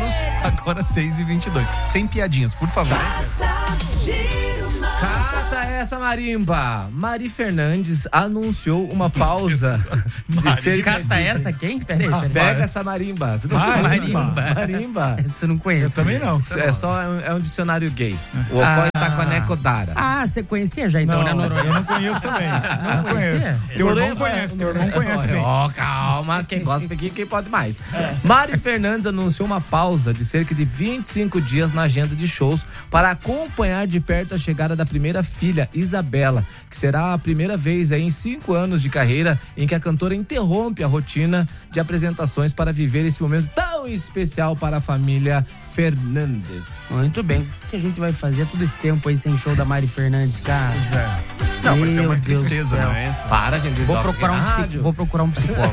menos, agora 6h22. Sem piadinhas, por favor. Cata essa marimba. Mari Fernandes anunciou uma pausa de cerca Cata de... essa quem? Peraí. Pega essa marimba. Marimba. Isso eu não conheço. Eu também não. É um dicionário gay. O Ocói tá com a Necodara. Ah, você conhecia já então, né, Noronha? Eu não conheço também. Não conheço. Teu irmão conhece bem. Calma, quem gosta aqui, quem pode mais. Mari Fernandes anunciou uma pausa de cerca de 25 dias na agenda de shows para acompanhar de perto a chegada da primeira filha, Isabela, que será a primeira vez em 5 anos de carreira em que a cantora interrompe a rotina de apresentações para viver esse momento tão especial para a família Fernandes. Muito bem. O que a gente vai fazer todo esse tempo aí sem show da Mari Fernandes, cara? Não, vai ser uma Meu Deus tristeza, do céu. não é isso? Para, gente. Vou procurar um psicólogo.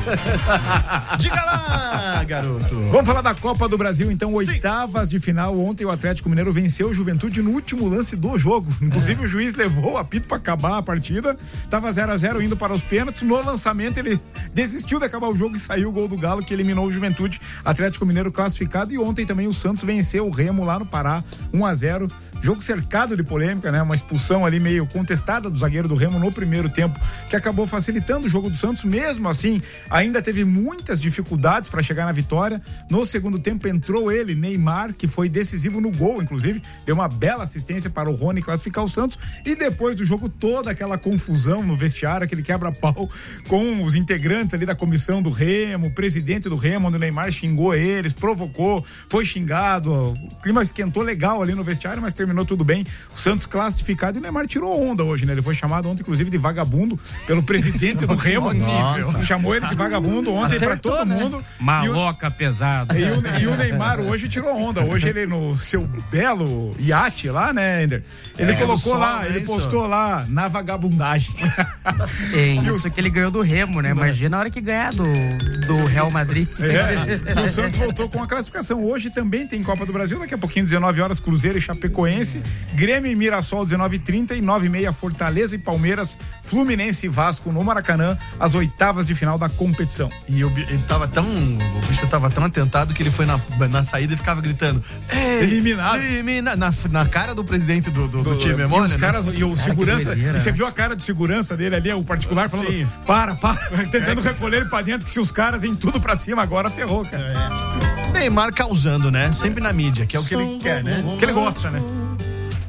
Diga lá, garoto. Vamos falar da Copa do Brasil, então, oitavas de final. Ontem o Atlético Mineiro venceu o Juventude no último lance do jogo. Inclusive o juiz levou o apito para acabar a partida. Tava 0-0 indo para os pênaltis. No lançamento ele desistiu de acabar o jogo e saiu o gol do Galo, que eliminou o Juventude. Atlético Mineiro classificado. E ontem também o Santos venceu o Remo lá no Pará, 1-0. Jogo cercado de polêmica, né? Uma expulsão ali meio contestada do zagueiro do Remo no primeiro tempo, que acabou facilitando o jogo do Santos. Mesmo assim, ainda teve muitas dificuldades para chegar na vitória. No segundo tempo entrou ele, Neymar, que foi decisivo no gol, inclusive, deu uma bela assistência para o Rony classificar o Santos. E depois do jogo, toda aquela confusão no vestiário, aquele quebra-pau com os integrantes ali da comissão do Remo, o presidente do Remo, onde o Neymar xingou eles, provocou, foi xingado. O clima esquentou legal ali no vestiário, mas terminou tudo bem. O Santos classificado e o Neymar tirou onda hoje, né? Ele foi chamado ontem, inclusive, de vagabundo pelo presidente do Remo. Chamou ele de vagabundo ontem para todo mundo. Maloca pesado. E o Neymar hoje tirou onda. Hoje ele no seu belo iate lá, né, Ender? Ele colocou lá, ele postou lá, na vagabundagem. Isso que ele ganhou do Remo, né? Imagina a hora que ganhar do Real Madrid. E o Santos voltou com a classificação. Hoje também tem Copa do Brasil, daqui a pouquinho, 19 horas, Cruzeiro e Chapecoense, Grêmio e Mirassol, 19h30, e 9h30, Fortaleza e Palmeiras, Fluminense e Vasco no Maracanã, as oitavas de final da competição. E o bicho tava tão atentado que ele foi na saída e ficava gritando: eliminado. Na cara do presidente do time, é mole, os caras, e o segurança, você viu a cara de segurança dele ali, o particular, falando: para, tentando recolher ele pra dentro, que se os caras vêm tudo pra cima agora, ferrou, cara. Neymar causando, né? Sempre na mídia, que é o que ele quer, né? Que ele gosta, né?